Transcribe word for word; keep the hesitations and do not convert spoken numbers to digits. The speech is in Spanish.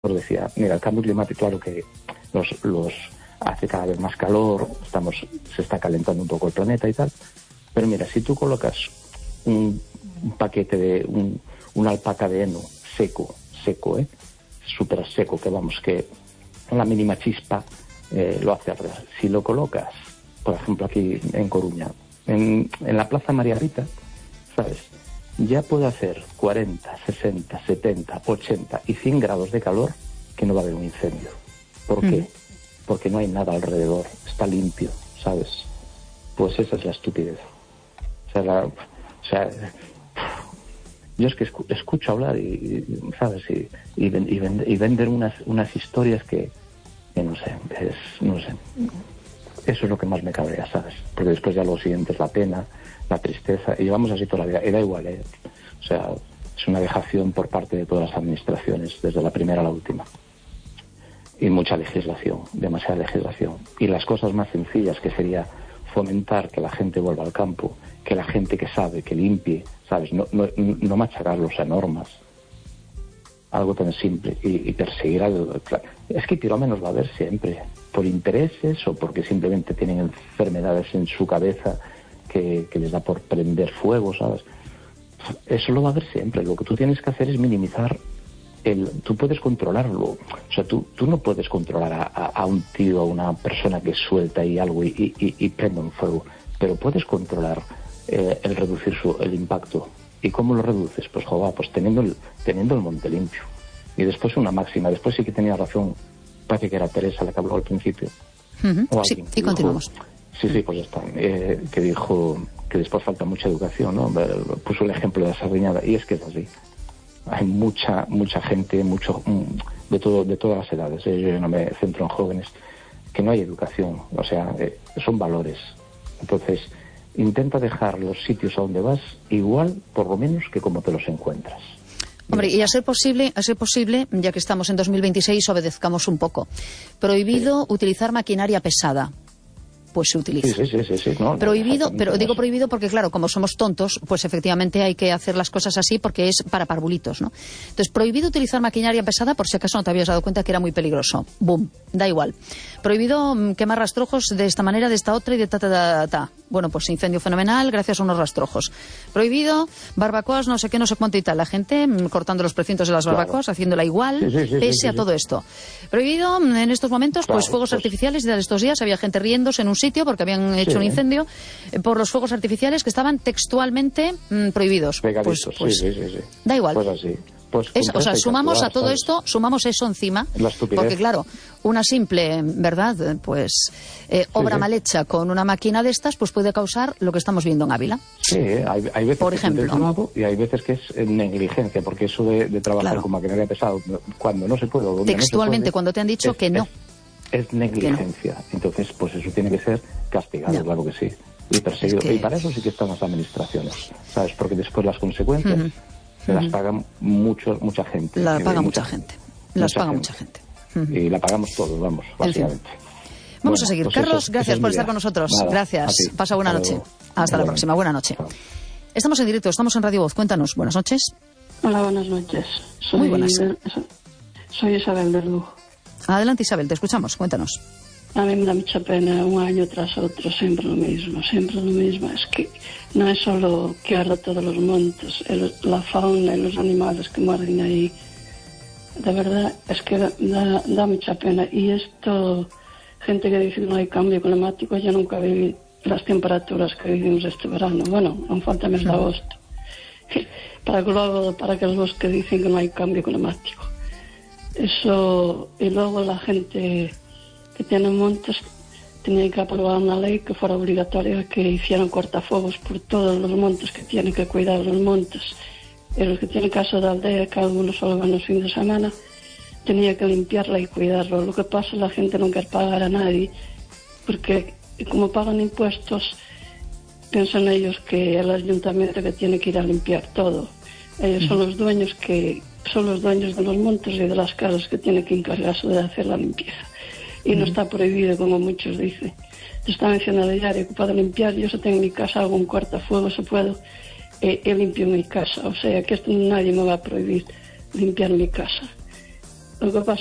Os decía, mira, el cambio climático, claro que los, los hace cada vez más calor, estamos, se está calentando un poco el planeta y tal, pero mira, si tú colocas un, un paquete de un, una alpaca de heno seco, seco, eh, súper seco, que vamos, que la mínima chispa eh, lo hace arder. Si lo colocas, por ejemplo, aquí en Coruña, en, en la Plaza María Rita, ¿sabes? Ya puede hacer cuarenta, sesenta, setenta, ochenta y cien grados de calor que no va a haber un incendio. ¿Por qué? Mm. Porque no hay nada alrededor, está limpio, ¿sabes? Pues esa es la estupidez. O sea, la, o sea yo es que escu escucho hablar y, y ¿sabes? Y, y, y, vend y vender unas, unas historias que, que no sé, es, no sé. Eso es lo que más me cabrea, ¿sabes? Porque después ya lo siguiente es la pena, la tristeza, y llevamos así toda la vida, y da igual, ¿eh? O sea, es una dejación por parte de todas las administraciones, desde la primera a la última. Y mucha legislación, demasiada legislación. Y las cosas más sencillas, que sería fomentar que la gente vuelva al campo, que la gente que sabe, que limpie, ¿sabes? No, no, no machacarlos a normas. Algo tan simple. Y, y perseguir algo. Claro. Es que pirómanos va a haber siempre, por intereses o porque simplemente tienen enfermedades en su cabeza que, que les da por prender fuego, ¿sabes? Eso lo va a haber siempre. Lo que tú tienes que hacer es minimizar el... Tú puedes controlarlo. O sea, tú, tú no puedes controlar a, a, a un tío, a una persona que suelta ahí algo y, y, y prende un fuego. Pero puedes controlar eh, el reducir su, el impacto. ¿Y cómo lo reduces? Pues, joder, pues teniendo el, teniendo el monte limpio. Y después una máxima. Después sí que tenía razón. Parece que era Teresa la que habló al principio. Uh-huh. O sí, y continuamos. Dijo, sí, sí, pues ya está. Eh, que dijo que después falta mucha educación, ¿no? Puso el ejemplo de la Sardiñada, y es que es así. Hay mucha, mucha gente, mucho de todo, de todas las edades. ¿eh? Yo no me centro en jóvenes, que no hay educación. O sea, eh, son valores. Entonces, intenta dejar los sitios a donde vas igual, por lo menos, que como te los encuentras. Hombre, y a ser posible, a ser posible, ya que estamos en dos mil veintiséis, obedezcamos un poco. Prohibido sí. utilizar maquinaria pesada. Pues se utiliza. Sí, sí, sí, sí, no, prohibido, pero digo prohibido porque, claro, como somos tontos, pues efectivamente hay que hacer las cosas así porque es para parvulitos, ¿no? Entonces, prohibido utilizar maquinaria pesada, por si acaso no te habías dado cuenta que era muy peligroso. Boom, da igual. Prohibido mmm, quemar rastrojos de esta manera, de esta otra y de ta, ta, ta, ta. Bueno, pues incendio fenomenal gracias a unos rastrojos. Prohibido barbacoas, no sé qué, no sé cuánto y tal. La gente mmm, cortando los precintos de las barbacoas, claro. haciéndola igual, sí, sí, sí, pese sí, sí, a todo esto. Prohibido mmm, en estos momentos, claro, pues fuegos pues... artificiales. De estos días había gente riéndose en un sitio porque habían hecho sí, un incendio eh, por los fuegos artificiales que estaban textualmente mmm, prohibidos. Pues, pues sí, sí, sí, sí. Da igual. Pues así. Pues es, o sea, sumamos a todo ¿sabes? esto, sumamos eso encima, porque claro, una simple, ¿verdad? Pues eh, obra sí, sí. mal hecha con una máquina de estas, pues puede causar lo que estamos viendo en Ávila. Sí, hay, hay veces por que ejemplo. es trabajo y hay veces que es negligencia, porque eso de, de trabajar claro. con maquinaria pesada, cuando no se puede, o donde textualmente no se puede, cuando te han dicho es, que no. Es, es negligencia, no. Entonces, pues eso tiene que ser castigado, no. claro que sí. Y perseguido. Es que... Y para eso sí que están las administraciones, ¿sabes? Porque después las consecuencias uh-huh. se las paga mucho, mucha gente. La paga mucha, mucha gente. Las mucha paga gente. mucha gente. Uh-huh. Y la pagamos todos, vamos, básicamente. Vamos bueno, a seguir. Pues Carlos, eso, gracias eso por es estar con nosotros. Nada, gracias. Pasa buena noche. Luego. Hasta Hasta la próxima. Buena noche. Chao. Estamos en directo, estamos en Radio Voz. Cuéntanos. Buenas noches. Hola, buenas noches. Soy, Muy buenas. Soy Isabel de Lugo. Adelante, Isabel, te escuchamos. Cuéntanos. A mí me da mucha pena un año tras otro, siempre lo mismo, siempre lo mismo. Es que no es solo que arda todos los montes, el, la fauna y los animales que mueren ahí. De verdad, es que da, da, da mucha pena. Y esto, gente que dice que no hay cambio climático, yo nunca viví las temperaturas que vivimos este verano. Bueno, aún falta mes de agosto. Para que luego, para que los que dicen que no hay cambio climático. Eso, y luego la gente que tiene montes tenía que aprobar una ley que fuera obligatoria que hicieran cortafuegos por todos los montes, que tienen que cuidar los montes. Y los que tienen casa de aldea, cada uno solo van los fines de semana, tenía que limpiarla y cuidarlo. Lo que pasa, la gente no quiere pagar a nadie, porque como pagan impuestos, piensan ellos que el ayuntamiento que tiene que ir a limpiar todo. Ellos son los dueños que son los dueños de los montes y de las casas que tienen que encargarse de hacer la limpieza. Y no está prohibido, como muchos dicen. Yo estaba mencionando diario que puedo limpiar, yo si tengo en mi casa, hago un cortafuego, si puedo, eh, eh, limpio mi casa. O sea, que esto nadie me va a prohibir limpiar mi casa. lo que pasa